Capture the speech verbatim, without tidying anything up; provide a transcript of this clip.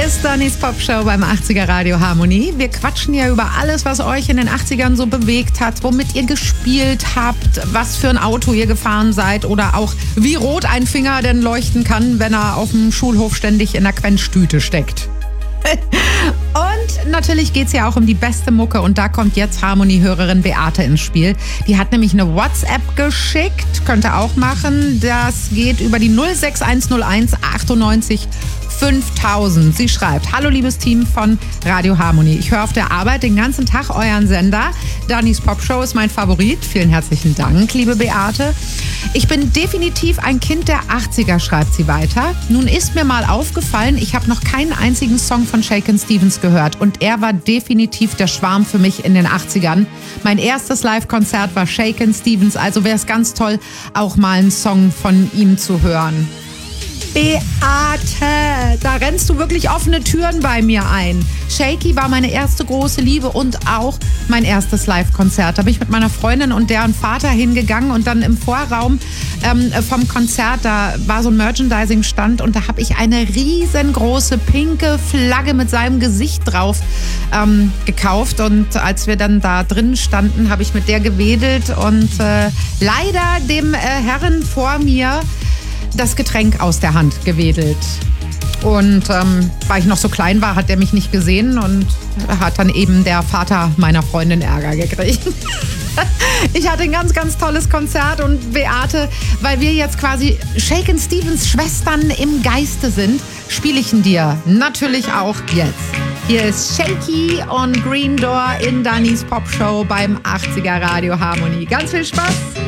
ist Dannys Popshow beim achtziger Radio Harmonie. Wir quatschen ja über alles, was euch in den achtzigern so bewegt hat, womit ihr gespielt habt, was für ein Auto ihr gefahren seid oder auch wie rot ein Finger denn leuchten kann, wenn er auf dem Schulhof ständig in der Quenchtüte steckt. Und natürlich geht es ja auch um die beste Mucke und da kommt jetzt Harmonie-Hörerin Beate ins Spiel. Die hat nämlich eine WhatsApp geschickt, könnt ihr auch machen. Das geht über die null sechs eins null eins achtundneunzig fünftausend. Sie schreibt: Hallo liebes Team von Radio Harmonie. Ich höre auf der Arbeit den ganzen Tag euren Sender. Dannys Popshow ist mein Favorit. Vielen herzlichen Dank, liebe Beate. Ich bin definitiv ein Kind der achtziger, schreibt sie weiter. Nun ist mir mal aufgefallen, ich habe noch keinen einzigen Song von Shakin' Stevens gehört und er war definitiv der Schwarm für mich in den achtzigern. Mein erstes Live-Konzert war Shakin' Stevens, also wäre es ganz toll, auch mal einen Song von ihm zu hören. Beate, da rennst du wirklich offene Türen bei mir ein. Shaky war meine erste große Liebe und auch mein erstes Live-Konzert. Da bin ich mit meiner Freundin und deren Vater hingegangen und dann im Vorraum ähm, vom Konzert, da war so ein Merchandising-Stand und da habe ich eine riesengroße pinke Flagge mit seinem Gesicht drauf ähm, gekauft und als wir dann da drin standen, habe ich mit der gewedelt und äh, leider dem äh, Herren vor mir das Getränk aus der Hand gewedelt. Und ähm, weil ich noch so klein war, hat er mich nicht gesehen und hat dann eben der Vater meiner Freundin Ärger gekriegt. Ich hatte ein ganz, ganz tolles Konzert und Beate, weil wir jetzt quasi Shakin' Stevens Schwestern im Geiste sind, spiele ich ihn dir natürlich auch jetzt. Hier ist Shaky on Green Door in Dannys Popshow beim achtziger Radio Harmonie. Ganz viel Spaß!